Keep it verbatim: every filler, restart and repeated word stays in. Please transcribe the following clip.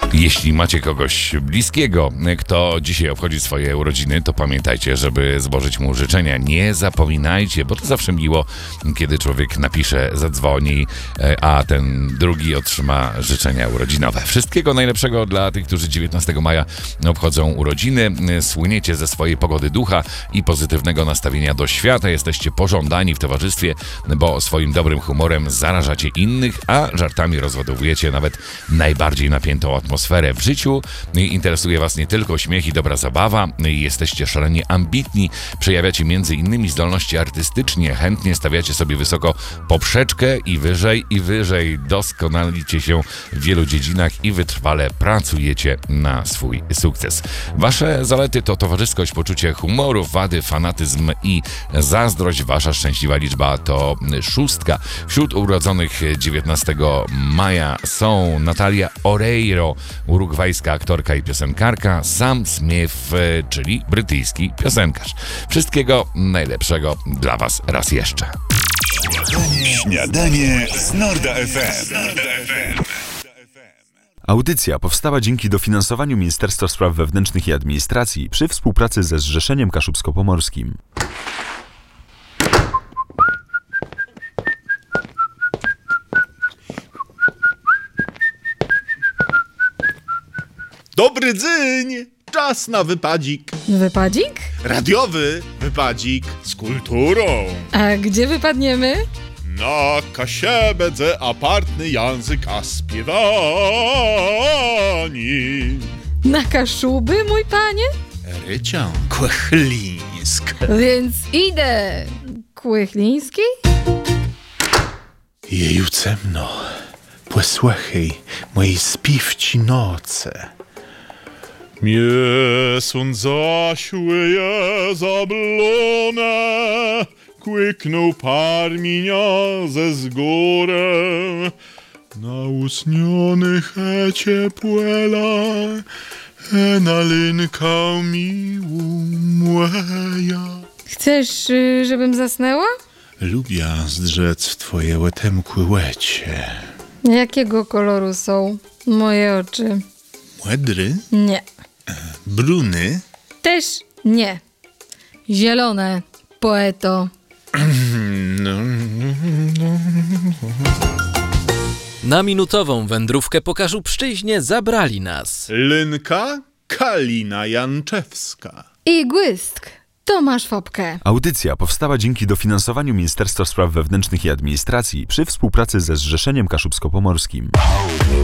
Jeśli macie kogoś bliskiego, kto dzisiaj obchodzi swoje urodziny, to pamiętajcie, żeby złożyć mu życzenia. Nie zapominajcie, bo to zawsze miło, kiedy człowiek napisze, zadzwoni, a ten drugi otrzyma życzenia urodzinowe. Wszystkiego najlepszego dla tych, którzy dziewiętnastego maja obchodzą urodziny. Słyniecie ze swojej pogody ducha i pozytywnego nastawienia do świata. Jesteście pożądani w towarzystwie, bo swoim dobrym humorem zarażacie innych, a żartami rozładowujecie nawet najbardziej napiętą atmosferę w życiu. Interesuje was nie tylko śmiech i dobra zabawa, jesteście szalenie ambitni, przejawiacie między innymi zdolności artystycznie, chętnie stawiacie sobie wysoko poprzeczkę i wyżej i wyżej, doskonalicie się w wielu dziedzinach i wytrwale pracujecie na swój sukces. Wasze zalety to towarzyskość, poczucie humoru, wady, fanatyzm i zazdrość. Wasza szczęśliwa liczba to szóstka. Wśród urodzonych dziewiętnastego maja są Natalia Oreiro, urugwajska aktorka i piosenkarka, Sam Smith, czyli brytyjski piosenkarz. Wszystkiego najlepszego dla was raz jeszcze. Śniadanie z Norda F M. Audycja powstała dzięki dofinansowaniu Ministerstwa Spraw Wewnętrznych i Administracji przy współpracy ze Zrzeszeniem Kaszubsko-Pomorskim. Dobry dzień! Czas na wypadzik. Wypadzik? Radiowy wypadzik z kulturą. A gdzie wypadniemy? Na kasiebedze apartny język a śpiewani. Na Kaszuby, mój panie? Rycią Kłechlińsk. Więc idę. Kłychliński? Jeju cemno, posłuchaj mojej spiwci noce. Miesiąc zaśłyje zablone, kłyknął parmienia ze zgórę. Na usnionych e ciepłela, e nalinkał miłu moja. Chcesz, y, żebym zasnęła? Lubię zdrzec w twoje łetemkłe łecie. Jakiego koloru są moje oczy? Młedry? Nie. Bruny? Też nie. Zielone, poeto. Na minutową wędrówkę po Kaszubszczyźnie zabrali nas Lynka Kalina Janczewska I Głystk Tomasz Fopke. Audycja powstała dzięki dofinansowaniu Ministerstwa Spraw Wewnętrznych i Administracji przy współpracy ze Zrzeszeniem Kaszubsko-Pomorskim.